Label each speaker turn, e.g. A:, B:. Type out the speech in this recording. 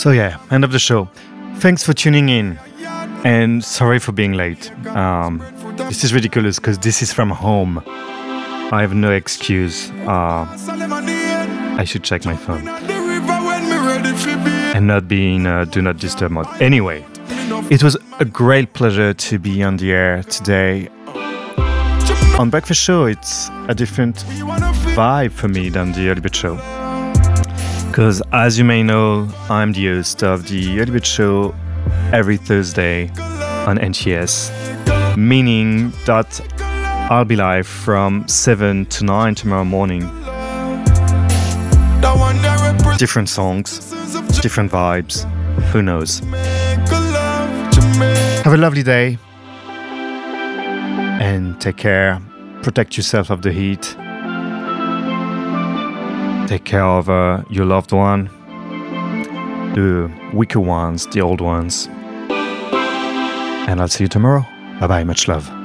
A: So yeah, end of the show. Thanks for tuning in, and sorry for being late. This is ridiculous because this is from home. I have no excuse. I should check my phone and not be in do not disturb mode. Anyway, it was a great pleasure to be on the air today. On Breakfast Show, it's a different vibe for me than the Early Bird Show. Because as you may know, I'm the host of the Early Bird Show every Thursday on NTS, meaning that I'll be live from 7 to 9 tomorrow morning. Different songs, different vibes, who knows. Have a lovely day and take care. Protect yourself of the heat. Take care of your loved one, the weaker ones, the old ones. And I'll see you tomorrow. Bye bye, much love.